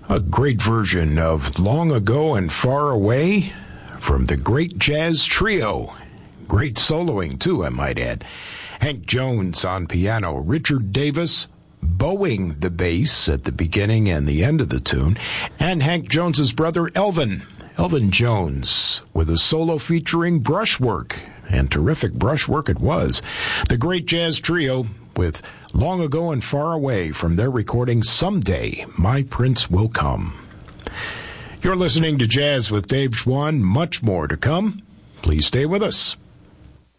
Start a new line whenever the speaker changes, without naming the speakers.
A great version of Long Ago and Far Away from the Great Jazz Trio. Great soloing, too, I might add. Hank Jones on piano, Richard Davis bowing the bass at the beginning and the end of the tune, and Hank Jones's brother Elvin Jones, with a solo featuring brushwork, and terrific brushwork it was. The Great Jazz Trio with Long Ago and Far Away from their recording Someday My Prince Will Come. You're listening to Jazz with Dave Schwann. Much more to come. Please stay with us.